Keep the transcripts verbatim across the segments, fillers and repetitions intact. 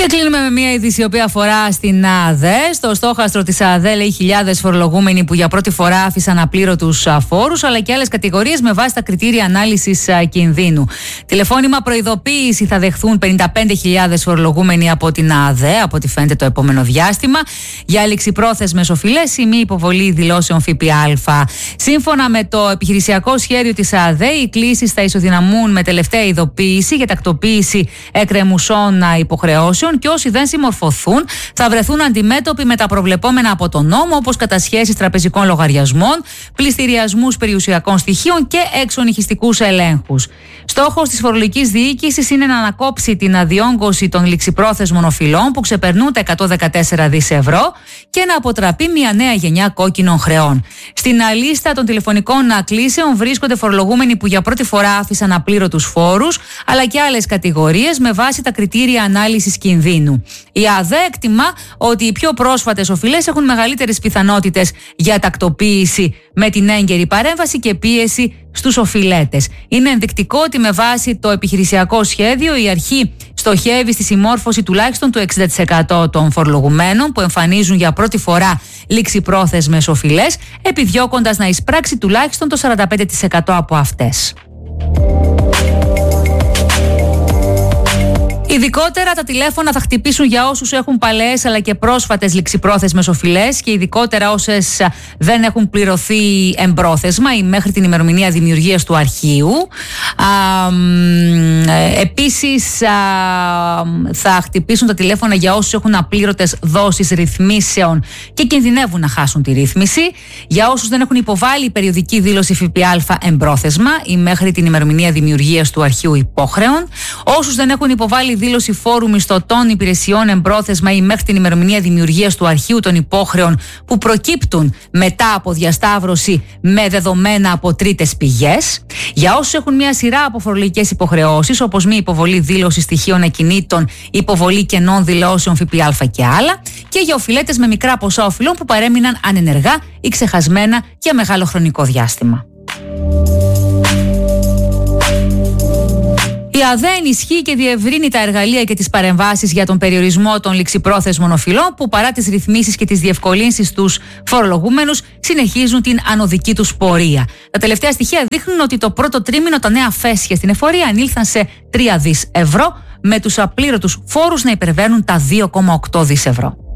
κλείνουμε με μια είδηση η οποία αφορά στην ΑΔΕ. Στο στόχαστρο της ΑΔΕ λέει χιλιάδες φορολογούμενοι που για πρώτη φορά άφησαν απλήρωτους φόρους, αλλά και άλλες κατηγορίες με βάση τα κριτήρια ανάλυσης κινδύνου. Τηλεφώνημα προειδοποίηση θα δεχθούν πενήντα πέντε χιλιάδες φορολογούμενοι από την ΑΔΕ, από ό,τι φαίνεται το επόμενο διάστημα, για ληξιπρόθεσμες οφειλές ή μη υποβολή δηλώσεων ΦΠΑ. Σύμφωνα με το επιχειρησιακό σχέδιο της ΑΔΕ, οι κλήσεις θα ισοδυναμούν με τελευταία ειδοποίηση για τακτοποίηση εκκρεμουσών υποχρεώσεων και όσοι δεν συμμορφωθούν θα βρεθούν αντιμέτωποι με τα προβλεπόμενα από τον νόμο, όπως κατασχέσεις τραπεζικών λογαριασμών, πληστηριασμούς περιουσιακών στοιχείων και εξονυχιστικούς ελέγχους. Στόχος της φορολογικής διοίκησης είναι να ανακόψει την αδιόγκωση των ληξιπρόθεσμων οφειλών που ξεπερνούν τα εκατόν δεκατέσσερα δισεκατομμύρια ευρώ και να αποτραπεί μια νέα γενιά κόκκινων χρεών. Στην λίστα των τηλεφωνικών κλήσεων βρίσκονται φορολογούμενοι που για πρώτη φορά άφησαν απλήρωτους φόρους, αλλά και άλλες κατηγορίες με βάση τα κριτήρια ανάλυσης κινδύνου. Η ΑΔΕ εκτιμά ότι οι πιο πρόσφατες οφειλές έχουν μεγαλύτερες πιθανότητες για τακτοποίηση με την έγκαιρη παρέμβαση και πίεση στους οφειλέτες. Είναι ενδεικτικό ότι με βάση το επιχειρησιακό σχέδιο η αρχή στοχεύει στη συμμόρφωση τουλάχιστον του εξήντα τοις εκατό των φορολογουμένων που εμφανίζουν για πρώτη φορά ληξιπρόθεσμες οφειλές, επιδιώκοντας να εισπράξει τουλάχιστον το σαράντα πέντε τοις εκατό από αυτές. Ειδικότερα τα τηλέφωνα θα χτυπήσουν για όσους έχουν παλαιές αλλά και πρόσφατες ληξιπρόθεσμες οφειλές και ειδικότερα όσες δεν έχουν πληρωθεί εμπρόθεσμα ή μέχρι την ημερομηνία δημιουργίας του αρχείου. Α, επίσης α, θα χτυπήσουν τα τηλέφωνα για όσους έχουν απλήρωτες δόσεις ρυθμίσεων και κινδυνεύουν να χάσουν τη ρύθμιση, για όσους δεν έχουν υποβάλει περιοδική δήλωση ΦΠΑ εμπρόθεσμα ή μέχρι την ημερομηνία δημιουργίας του αρχείου υπόχρεων, όσους δεν έχουν υποβάλει δήλωση φόρου μισθωτών υπηρεσιών εμπρόθεσμα ή μέχρι την ημερομηνία δημιουργίας του αρχείου των υπόχρεων που προκύπτουν μετά από διασταύρωση με δεδομένα από τρίτες πηγές, για όσους έχουν μια σειρά από φορολογικές υποχρεώσεις όπως μη υποβολή δήλωση στοιχείων ακινήτων, υποβολή κενών δηλώσεων ΦΠΑ και άλλα, και για οφειλέτες με μικρά ποσά οφειλών που παρέμειναν ανενεργά ή ξεχασμένα για μεγάλο χρονικό διάστημα. Η ΑΔΕ ενισχύει και διευρύνει τα εργαλεία και τις παρεμβάσεις για τον περιορισμό των ληξιπρόθεσμων οφειλών που παρά τις ρυθμίσεις και τις διευκολύνσεις στους φορολογούμενους συνεχίζουν την ανωδική τους πορεία. Τα τελευταία στοιχεία δείχνουν ότι το πρώτο τρίμηνο τα νέα φέσια στην εφορία ανήλθαν σε τρία δισεκατομμύρια ευρώ, με τους απλήρωτους φόρους να υπερβαίνουν τα δύο κόμμα οκτώ δισεκατομμύρια ευρώ.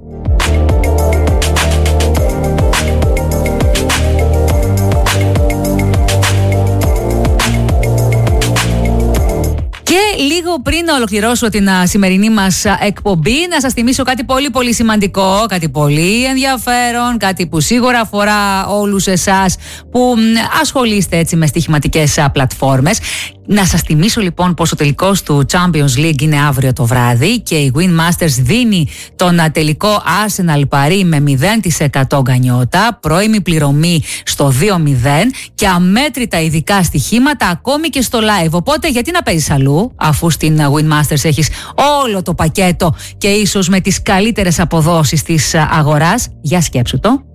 Και λίγο πριν να ολοκληρώσω την α, σημερινή μας α, εκπομπή, να σας θυμίσω κάτι πολύ πολύ σημαντικό, κάτι πολύ ενδιαφέρον, κάτι που σίγουρα αφορά όλους εσάς που μ, ασχολείστε έτσι με στοιχηματικές α, πλατφόρμες. Να σας θυμίσω λοιπόν πως ο τελικός του Champions League είναι αύριο το βράδυ και η Win Masters δίνει τον α, τελικό Arsenal Paris με μηδέν τοις εκατό γκανιότα, πρώιμη πληρωμή στο δύο μηδέν και αμέτρητα ειδικά στοιχήματα ακόμη και στο live. Οπότε γιατί να παίζεις αλλού, αφού στην Win Masters έχεις όλο το πακέτο και ίσως με τις καλύτερες αποδόσεις της αγοράς? Για σκέψου το.